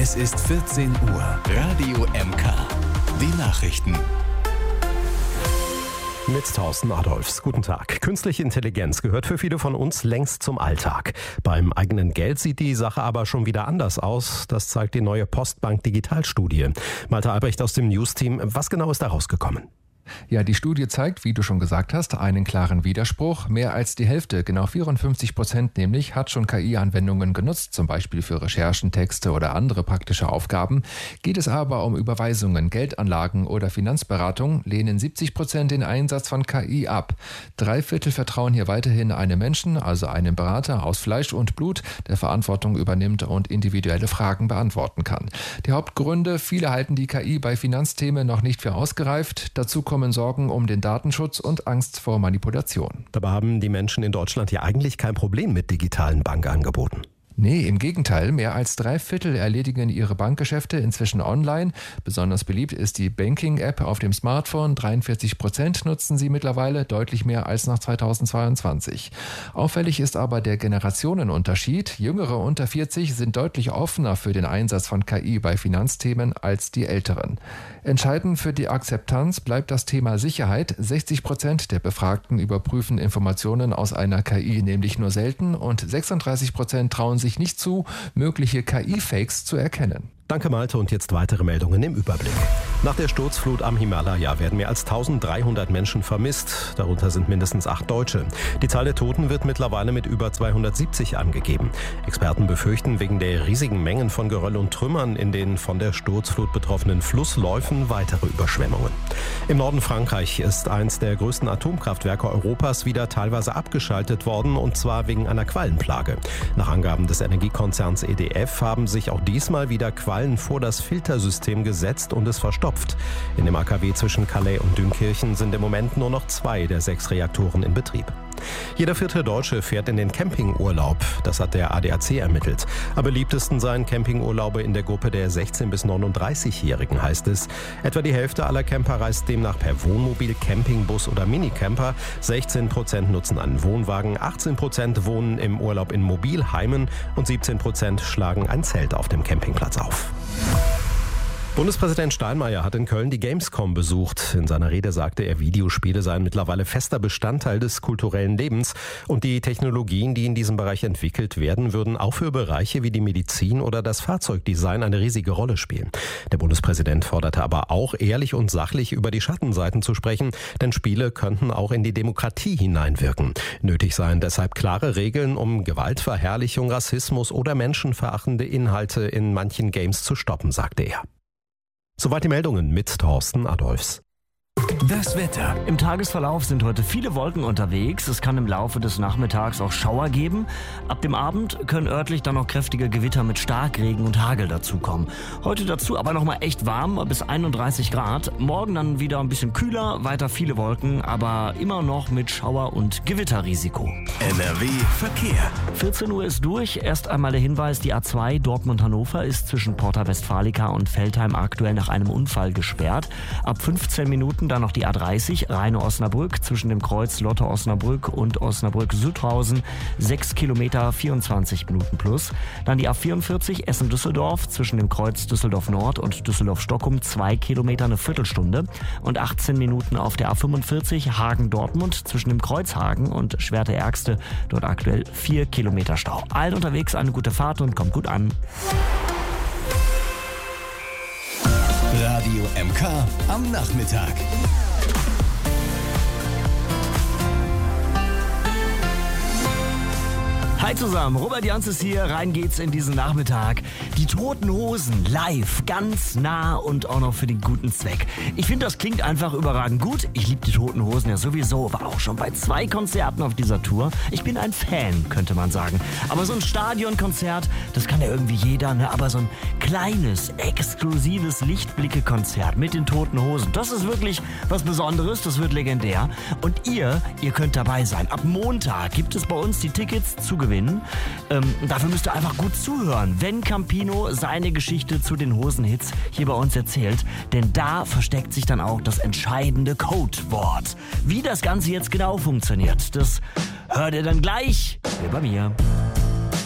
Es ist 14 Uhr. Radio MK. Die Nachrichten. Mit Thorsten Adolfs. Guten Tag. Künstliche Intelligenz gehört für viele von uns längst zum Alltag. Beim eigenen Geld sieht die Sache aber schon wieder anders aus. Das zeigt die neue Postbank Digitalstudie. Malte Albrecht aus dem News-Team. Was genau ist da rausgekommen? Ja, die Studie zeigt, wie du schon gesagt hast, einen klaren Widerspruch. Mehr als die Hälfte, genau 54% nämlich, hat schon KI-Anwendungen genutzt, zum Beispiel für Recherchen, Texte oder andere praktische Aufgaben. Geht es aber um Überweisungen, Geldanlagen oder Finanzberatung, lehnen 70% den Einsatz von KI ab. 3/4 vertrauen hier weiterhin einem Menschen, also einem Berater aus Fleisch und Blut, der Verantwortung übernimmt und individuelle Fragen beantworten kann. Die Hauptgründe: viele halten die KI bei Finanzthemen noch nicht für ausgereift. Dazu kommen Sorgen um den Datenschutz und Angst vor Manipulation. Dabei haben die Menschen in Deutschland ja eigentlich kein Problem mit digitalen Bankangeboten. Nee, im Gegenteil. Mehr als 3/4 erledigen ihre Bankgeschäfte inzwischen online. Besonders beliebt ist die Banking-App auf dem Smartphone. 43% nutzen sie mittlerweile, deutlich mehr als nach 2022. Auffällig ist aber der Generationenunterschied. Jüngere unter 40 sind deutlich offener für den Einsatz von KI bei Finanzthemen als die Älteren. Entscheidend für die Akzeptanz bleibt das Thema Sicherheit. 60% der Befragten überprüfen Informationen aus einer KI nämlich nur selten und 36% trauen sich nicht zu, mögliche KI-Fakes zu erkennen. Danke Malte, und jetzt weitere Meldungen im Überblick. Nach der Sturzflut am Himalaya werden mehr als 1300 Menschen vermisst. Darunter sind mindestens 8 Deutsche. Die Zahl der Toten wird mittlerweile mit über 270 angegeben. Experten befürchten wegen der riesigen Mengen von Geröll und Trümmern in den von der Sturzflut betroffenen Flussläufen weitere Überschwemmungen. Im Norden Frankreich ist eins der größten Atomkraftwerke Europas wieder teilweise abgeschaltet worden, und zwar wegen einer Quallenplage. Nach Angaben des Energiekonzerns EDF haben sich auch diesmal wieder Quallen vor das Filtersystem gesetzt und es verstopft. In dem AKW zwischen Calais und Dünkirchen sind im Moment nur noch 2 der 6 Reaktoren in Betrieb. Jeder 4. Deutsche fährt in den Campingurlaub. Das hat der ADAC ermittelt. Am beliebtesten seien Campingurlaube in der Gruppe der 16- bis 39-Jährigen, heißt es. Etwa die Hälfte aller Camper reist demnach per Wohnmobil, Campingbus oder Minicamper. 16% nutzen einen Wohnwagen, 18% wohnen im Urlaub in Mobilheimen und 17% schlagen ein Zelt auf dem Campingplatz auf. Bundespräsident Steinmeier hat in Köln die Gamescom besucht. In seiner Rede sagte er, Videospiele seien mittlerweile fester Bestandteil des kulturellen Lebens und die Technologien, die in diesem Bereich entwickelt werden, würden auch für Bereiche wie die Medizin oder das Fahrzeugdesign eine riesige Rolle spielen. Der Bundespräsident forderte aber auch, ehrlich und sachlich über die Schattenseiten zu sprechen, denn Spiele könnten auch in die Demokratie hineinwirken. Nötig seien deshalb klare Regeln, um Gewaltverherrlichung, Rassismus oder menschenverachtende Inhalte in manchen Games zu stoppen, sagte er. Soweit die Meldungen mit Thorsten Adolfs. Das Wetter. Im Tagesverlauf sind heute viele Wolken unterwegs. Es kann im Laufe des Nachmittags auch Schauer geben. Ab dem Abend können örtlich dann noch kräftige Gewitter mit Starkregen und Hagel dazukommen. Heute dazu aber nochmal echt warm, bis 31 Grad. Morgen dann wieder ein bisschen kühler, weiter viele Wolken, aber immer noch mit Schauer- und Gewitterrisiko. NRW Verkehr. 14 Uhr ist durch. Erst einmal der Hinweis, die A2 Dortmund-Hannover ist zwischen Porta Westfalica und Veltheim aktuell nach einem Unfall gesperrt. Ab 15 Minuten dann noch die A30 Rheine-Osnabrück zwischen dem Kreuz Lotte-Osnabrück und Osnabrück-Südhausen. 6 Kilometer, 24 Minuten plus. Dann die A44 Essen-Düsseldorf zwischen dem Kreuz Düsseldorf-Nord und Düsseldorf-Stockholm. 2 Kilometer, eine Viertelstunde. Und 18 Minuten auf der A45 Hagen-Dortmund zwischen dem Kreuz Hagen und Schwerte-Ergste. Dort aktuell 4 Kilometer Stau. Allen unterwegs eine gute Fahrt und kommt gut an. Radio MK am Nachmittag. Hi zusammen, Robert Jans ist hier, rein geht's in diesen Nachmittag. Die Toten Hosen live, ganz nah und auch noch für den guten Zweck. Ich finde, das klingt einfach überragend gut. Ich liebe die Toten Hosen ja sowieso, war auch schon bei 2 Konzerten auf dieser Tour. Ich bin ein Fan, könnte man sagen. Aber so ein Stadionkonzert, das kann ja irgendwie jeder, ne? Aber so ein kleines, exklusives Lichtblicke-Konzert mit den Toten Hosen, das ist wirklich was Besonderes, das wird legendär. Und ihr könnt dabei sein. Ab Montag gibt es bei uns die Tickets zu gewinnen. Dafür müsst ihr einfach gut zuhören, wenn Campino seine Geschichte zu den Hosenhits hier bei uns erzählt. Denn da versteckt sich dann auch das entscheidende Codewort. Wie das Ganze jetzt genau funktioniert, das hört ihr dann gleich hier bei mir.